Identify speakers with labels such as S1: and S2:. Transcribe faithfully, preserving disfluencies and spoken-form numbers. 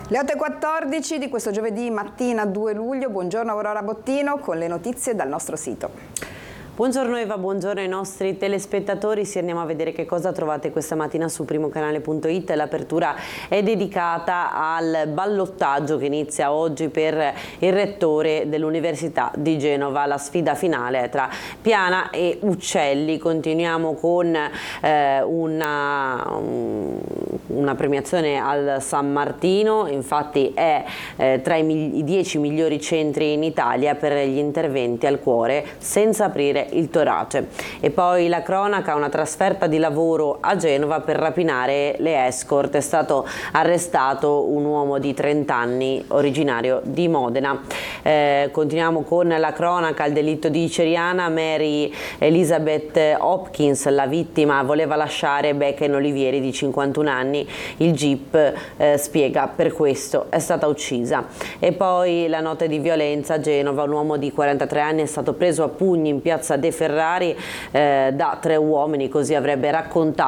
S1: Le otto e quattordici di questo giovedì mattina due luglio, buongiorno Aurora Bottino con le notizie dal nostro sito.
S2: Buongiorno Eva, buongiorno ai nostri telespettatori, sì, andiamo a vedere che cosa trovate questa mattina su primocanale punto it. L'apertura è dedicata al ballottaggio che inizia oggi per il rettore dell'Università di Genova, la sfida finale tra Piana e Uccelli. Continuiamo con eh, una, una premiazione al San Martino, infatti è eh, tra i, i dieci migliori centri in Italia per gli interventi al cuore senza aprire il torace. E poi la cronaca, una trasferta di lavoro a Genova per rapinare le escort. È stato arrestato un uomo di trenta anni originario di Modena. Eh, continuiamo con la cronaca, il delitto di Ceriana. Mary Elizabeth Hopkins, la vittima, voleva lasciare Becca Olivieri di cinquantuno anni. Il G I P eh, spiega per questo è stata uccisa. E poi la nota di violenza a Genova, un uomo di quarantatré anni è stato preso a pugni in piazza De Ferrari eh, da tre uomini, così avrebbe raccontato